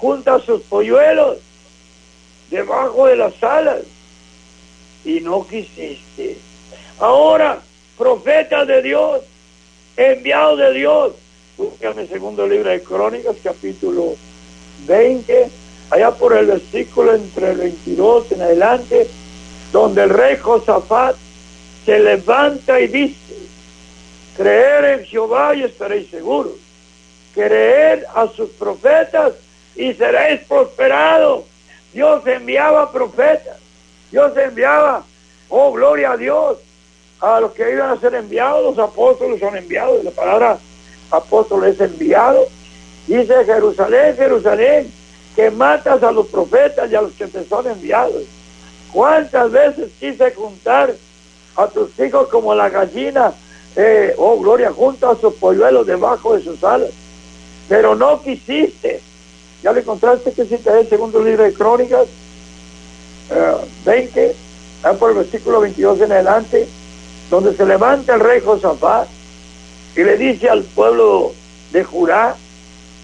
junto a sus polluelos, debajo de las alas, y no quisiste. Ahora, profetas de Dios, enviados de Dios, búscame el segundo libro de Crónicas, capítulo 20, allá por el versículo entre el 22 en adelante, donde el rey Josafat se levanta y dice: creer en Jehová y estaréis seguros, creer a sus profetas y seréis prosperados. Dios enviaba profetas, Dios enviaba, oh gloria a Dios, a los que iban a ser enviados. Los apóstoles son enviados, la palabra apóstol es enviado. Dice: Jerusalén, Jerusalén, que matas a los profetas y a los que te son enviados. ¿Cuántas veces quise juntar a tus hijos como la gallina, oh gloria, junto a sus polluelos debajo de sus alas? Pero no quisiste. ¿Ya le encontraste? Que cita es el segundo libro de Crónicas 20, por el versículo 22 en adelante, donde se levanta el rey Josafat y le dice al pueblo de Judá: